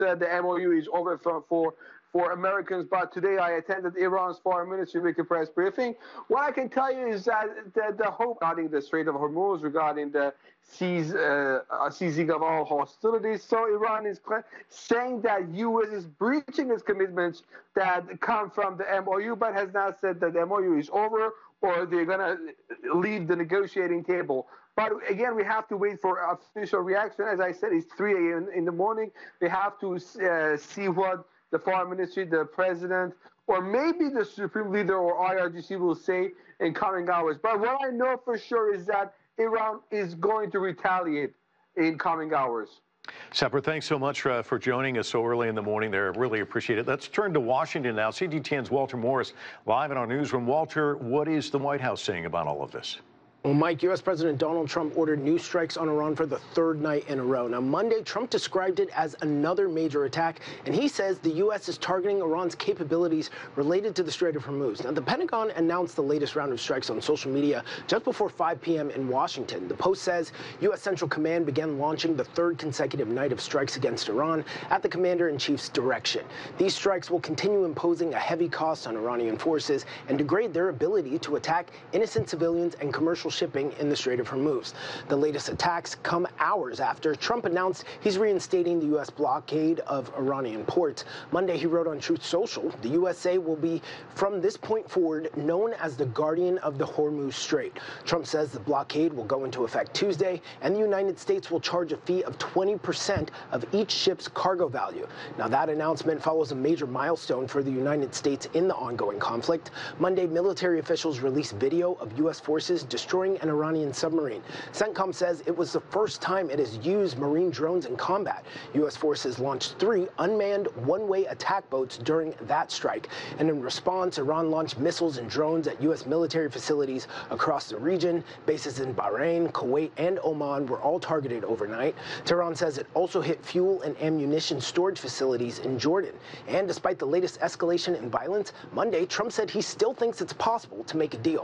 the MOU is over for Americans, but today I attended Iran's foreign ministry with a press briefing. What I can tell you is that the hope regarding the Strait of Hormuz, regarding the ceasing of all hostilities, so Iran is saying that U.S. is breaching its commitments that come from the MOU, but has not said that the MOU is over or they're going to leave the negotiating table. But again, we have to wait for official reaction. As I said, it's 3 a.m. in the morning. We have to see what the foreign ministry, the president, or maybe the supreme leader or IRGC will say in coming hours. But what I know for sure is that Iran is going to retaliate in coming hours. Sapir, thanks so much for joining us so early in the morning there. Really appreciate it. Let's turn to Washington now. CGTN's Walter Morris live in our newsroom. Walter, what is the White House saying about all of this? Well, Mike, U.S. President Donald Trump ordered new strikes on Iran for the third night in a row. Now, Monday, Trump described it as another major attack, and he says the U.S. is targeting Iran's capabilities related to the Strait of Hormuz. Now, the Pentagon announced the latest round of strikes on social media just before 5 p.m. in Washington. The Post says U.S. Central Command began launching the third consecutive night of strikes against Iran at the commander-in-chief's direction. These strikes will continue imposing a heavy cost on Iranian forces and degrade their ability to attack innocent civilians and commercial shipping in the Strait of Hormuz. The latest attacks come hours after Trump announced he's reinstating the U.S. blockade of Iranian ports. Monday, he wrote on Truth Social, the USA will be, from this point forward, known as the guardian of the Hormuz Strait. Trump says the blockade will go into effect Tuesday, and the United States will charge a fee of 20% of each ship's cargo value. Now, that announcement follows a major milestone for the United States in the ongoing conflict. Monday, military officials released video of U.S. forces destroying an Iranian submarine. CENTCOM says it was the first time it has used marine drones in combat. U.S. forces launched 3 unmanned one-way attack boats during that strike. And in response, Iran launched missiles and drones at U.S. military facilities across the region. Bases in Bahrain, Kuwait, and Oman were all targeted overnight. Tehran says it also hit fuel and ammunition storage facilities in Jordan. And despite the latest escalation in violence, Monday, Trump said he still thinks it's possible to make a deal.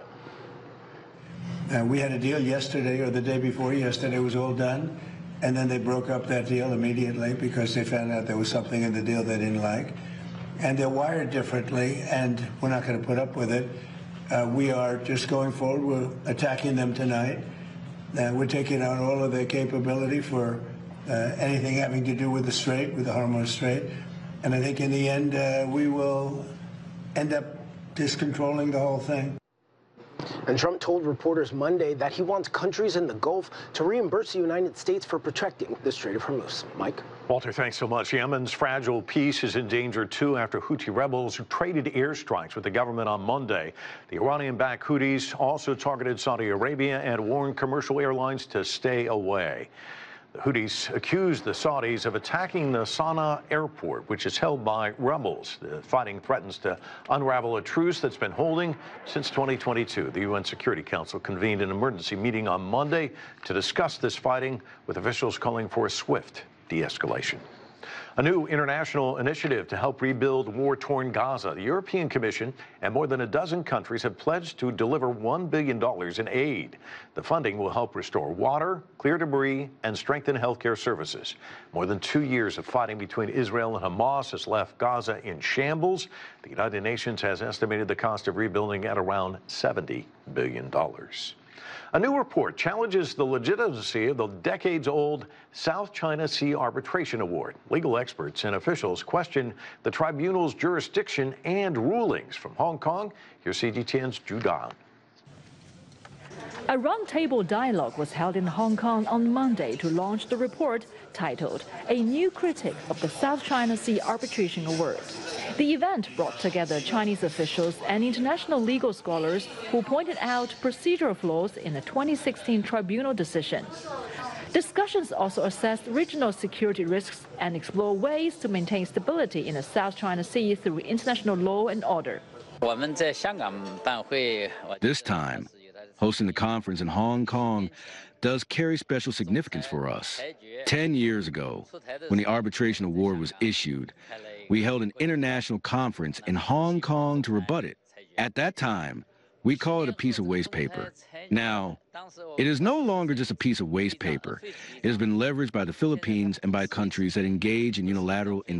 We had a deal yesterday or the day before yesterday was all done, and then they broke up that deal immediately because they found out there was something in the deal they didn't like. And they're wired differently, and we're not going to put up with it. We are just going forward. We're attacking them tonight. We're taking out all of their capability for anything having to do with the Strait, with the Hormuz Strait. And I think in the end, we will end up discontrolling the whole thing. And Trump told reporters Monday that he wants countries in the Gulf to reimburse the United States for protecting the Strait of Hormuz. Mike? Walter, thanks so much. Yemen's fragile peace is in danger, too, after Houthi rebels traded airstrikes with the government on Monday. The Iranian-backed Houthis also targeted Saudi Arabia and warned commercial airlines to stay away. The Houthis accused the Saudis of attacking the Sana'a airport, which is held by rebels. The fighting threatens to unravel a truce that's been holding since 2022. The UN Security Council convened an emergency meeting on Monday to discuss this fighting, with officials calling for a swift de-escalation. A new international initiative to help rebuild war-torn Gaza. The European Commission and more than a dozen countries have pledged to deliver $1 billion in aid. The funding will help restore water, clear debris, and strengthen healthcare services. More than 2 years of fighting between Israel and Hamas has left Gaza in shambles. The United Nations has estimated the cost of rebuilding at around $70 billion. A new report challenges the legitimacy of the decades-old South China Sea Arbitration Award. Legal experts and officials question the tribunal's jurisdiction and rulings. From Hong Kong, here's CGTN's Zhu Dan. A roundtable dialogue was held in Hong Kong on Monday to launch the report titled A New Critic of the South China Sea Arbitration Award. The event brought together Chinese officials and international legal scholars who pointed out procedural flaws in the 2016 tribunal decision. Discussions also assessed regional security risks and explore ways to maintain stability in the South China Sea through international law and order. This time, hosting the conference in Hong Kong does carry special significance for us. 10 years ago, when the arbitration award was issued, we held an international conference in Hong Kong to rebut it. At that time, we called it a piece of waste paper. Now, It is no longer just a piece of waste paper. It has been leveraged by the Philippines and by countries that engage in unilateral